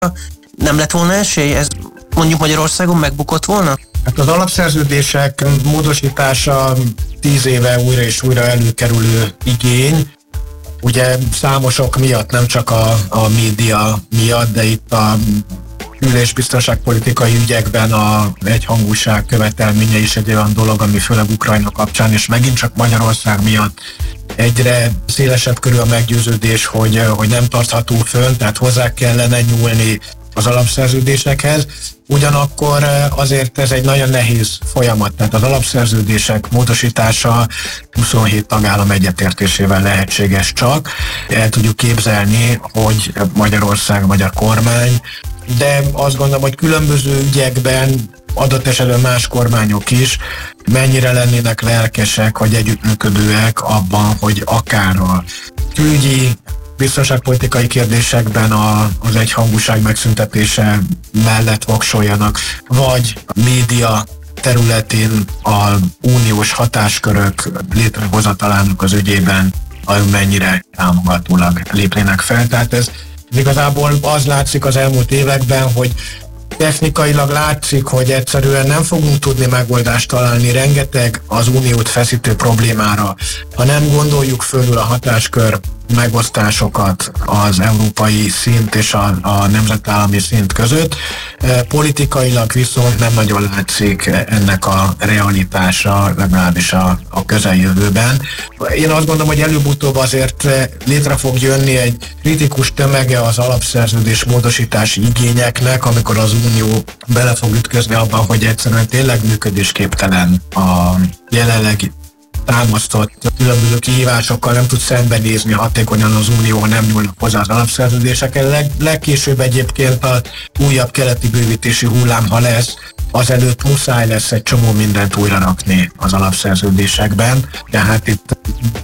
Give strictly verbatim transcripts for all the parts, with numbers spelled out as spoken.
nem lett volna esély? Ez mondjuk Magyarországon megbukott volna? Hát az alapszerződések módosítása tíz éve újra és újra előkerülő igény. Ugye számosok miatt, nem csak a, a média miatt, de itt a kül- és biztonságpolitikai ügyekben a egyhangúság követelménye is egy olyan dolog, ami főleg Ukrajna kapcsán, és megint csak Magyarország miatt egyre szélesebb körül a meggyőződés, hogy, hogy nem tartható fönn, tehát hozzá kellene nyúlni az alapszerződésekhez. Ugyanakkor azért ez egy nagyon nehéz folyamat, tehát az alapszerződések módosítása huszonhét tagállam egyetértésével lehetséges csak. El tudjuk képzelni, hogy Magyarország, a magyar kormány, de azt gondolom, hogy különböző ügyekben adott esetben más kormányok is mennyire lennének lelkesek vagy együttműködőek abban, hogy akár a külügyi biztonságpolitikai kérdésekben a, az egyhangúság megszüntetése mellett voksoljanak, vagy a média területén a uniós hatáskörök létrehozatalának az ügyében mennyire támogatólag lépnének fel. Tehát ez igazából az látszik az elmúlt években, hogy technikailag látszik, hogy egyszerűen nem fogunk tudni megoldást találni rengeteg az uniót feszítő problémára, ha nem gondoljuk fölül a hatáskör megosztásokat az európai szint és a, a nemzetállami szint között. Politikailag viszont nem nagyon látszik ennek a realitása, legalábbis a, a közeljövőben. Én azt gondolom, hogy előbb-utóbb azért létre fog jönni egy kritikus tömege az alapszerződés módosítási igényeknek, amikor az Unió bele fog ütközni abban, hogy egyszerűen tényleg működésképtelen a jelenlegi támasztott különböző kihívásokkal nem tud szembenézni hatékonyan az Unió, ha nem nyúlnak hozzá az alapszerződésekkel. Leg, legkésőbb egyébként a újabb keleti bővítési hullám, ha lesz, azelőtt muszáj lesz egy csomó mindent újra rakni az alapszerződésekben, tehát itt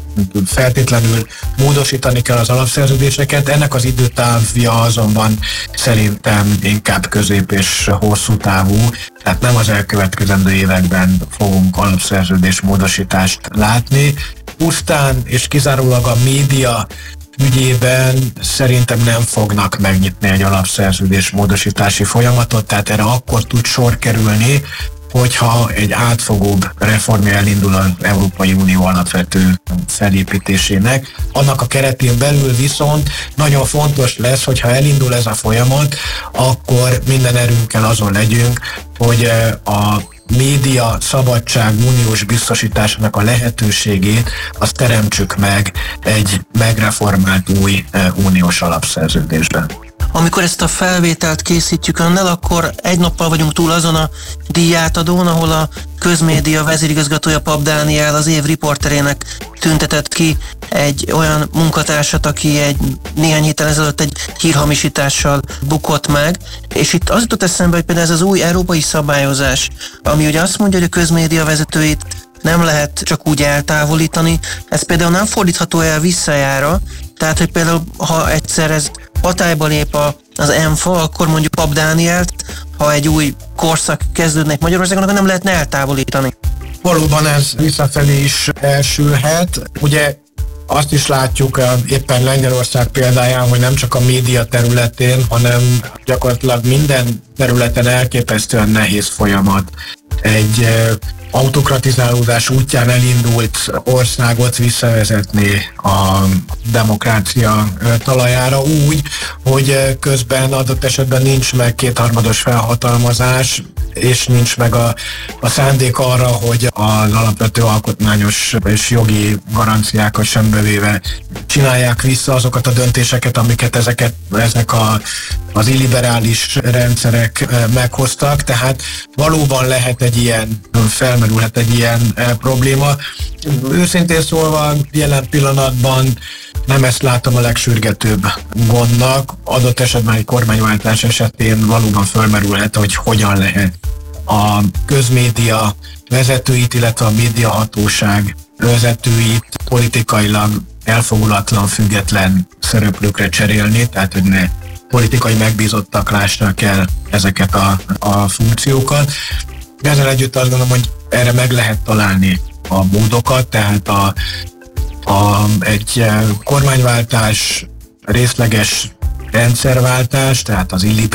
feltétlenül módosítani kell az alapszerződéseket. Ennek az időtávja azonban szerintem inkább közép és hosszú távú, tehát nem az elkövetkezendő években fogunk alapszerződés módosítást látni. Pusztán és kizárólag a média ügyében szerintem nem fognak megnyitni egy alapszerződés módosítási folyamatot, tehát erre akkor tud sor kerülni, hogyha egy átfogóbb reformja elindul az Európai Unió alapvető felépítésének. Annak a keretén belül viszont nagyon fontos lesz, hogyha elindul ez a folyamat, akkor minden erőnkkel azon legyünk, hogy a média szabadság uniós biztosításának a lehetőségét azt teremtsük meg egy megreformált új uniós alapszerződésben. Amikor ezt a felvételt készítjük önnel, akkor egy nappal vagyunk túl azon a díjátadón, ahol a közmédia vezérigazgatója Papp Dániel az év riporterének tüntetett ki egy olyan munkatársat, aki egy néhány héttel ezelőtt egy hírhamisítással bukott meg, és itt az jutott eszembe, hogy például ez az új európai szabályozás, ami ugye azt mondja, hogy a közmédia vezetőit nem lehet csak úgy eltávolítani, ez például nem fordítható el visszajára, tehát hogy például ha egyszer ez hatályba lép a, az en ef á, akkor mondjuk Papp Dánielt, ha egy új korszak kezdődnek Magyarországon, akkor nem lehetne eltávolítani. Valóban ez visszafelé is elsülhet. Ugye azt is látjuk éppen Lengyelország példáján, hogy nem csak a média területén, hanem gyakorlatilag minden területen elképesztően nehéz folyamat egy autokratizálódás útján elindult országot visszavezetni a demokrácia talajára úgy, hogy közben adott esetben nincs meg kétharmados felhatalmazás, és nincs meg a, a szándék arra, hogy az alapvető alkotmányos és jogi garanciákat sembevéve csinálják vissza azokat a döntéseket, amiket ezeket, ezek a, az illiberális rendszerek meghoztak. Tehát valóban lehet egy ilyen, felmerülhet egy ilyen probléma. Őszintén szólva jelen pillanatban nem ezt látom a legsürgetőbb gondnak. Adott esetben egy kormányváltás esetén valóban felmerülhet, hogy hogyan lehet a közmédia vezetőit, illetve a médiahatóság vezetőit politikailag elfogulatlan, független szereplőkre cserélni, tehát hogy ne politikai megbízottak lássák el ezeket a, a funkciókat. De ezzel együtt azt gondolom, hogy erre meg lehet találni a módokat, tehát a, a, egy kormányváltás részleges rendszerváltás, tehát az